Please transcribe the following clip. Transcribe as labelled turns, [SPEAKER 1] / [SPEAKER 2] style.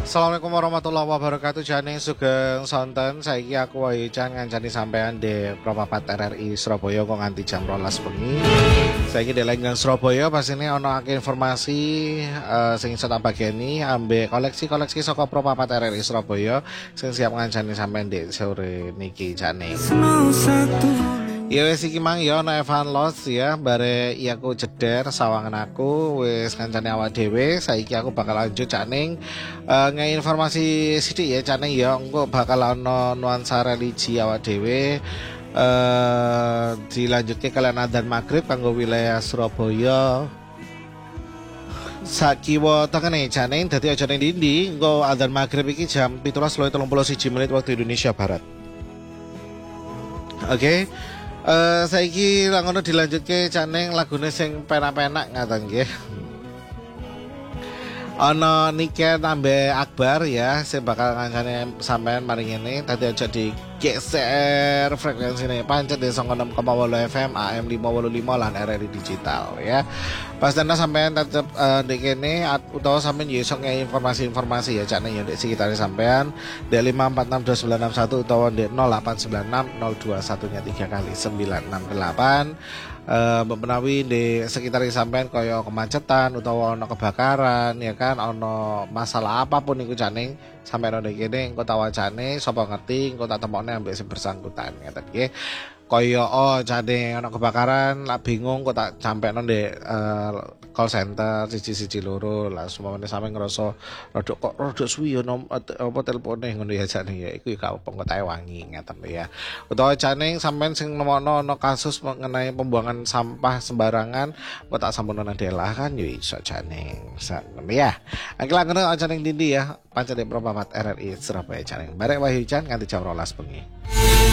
[SPEAKER 1] Assalamualaikum warahmatullahi wabarakatuh. Jane sugeng sonten saiki aku Wahyu Chan ngancani sampean di Propapat RRI Surabaya kok nganti jam 12 bengi. Saiki di Lenggang Surabaya pas ini ono akeh informasi sing iso tak bageni ambek koleksi-koleksi saka Propapat RRI Surabaya sing siap ngancani sampean di sore niki Jane. Ya wis iki mang ya ana Evan Los ya bare aku jeder sawangan aku wis kancane awak dhewe saiki aku bakal lanjut caning ngai informasi sithik ya caning ya engko bakal ana nuansa religi awak dhewe dilanjutke kalian adzan maghrib kanggo wilayah Surabaya sakiwa tengene caning dadi aja ning ndi engko adzan maghrib iki jam 17.31 menit waktu Indonesia Barat. Oke. Saiki lang ngono dilanjutke caneng lagune sing penak-penak ngaten nggih. Ana Niken ambe Akbar ya sing bakal ngancane sampean mari ngene tadi aja digeser frekuensine pancet di 96,8 FM AM 585 lan RRI digital ya. Pas dana sampean tetep di kene utawa sampean yo iso ngei informasi-informasi ya cakne ya di sekitar sampean di 5462961 utawa di 08960213 kali 968 menawi di sekitar sampean kaya kemacetan utawa ana kebakaran ya kan ana masalah apapun iku caning sampean ndek kene engko tak wacane sapa ngerti engko tak temokne ambek sing bersangkutan ngeten nggih kaya jane ana kebakaran lah bingung kok tak sampeno ndek call center 112 lah sumane sampe ngerasa rada suwi ya apa telepone ngono ya jane ya iku ya gak apa tae wangi ngeten ya utawa jane sampean sing nemokno ana kasus mengenai pembuangan sampah sembarangan kok tak sampeyan adalah kan ya iso jane ya angkla ngono aja ning ndi ya pancen Propapat RRI Surabaya jane barek Wahyu Chan nganti jam 12 bengi.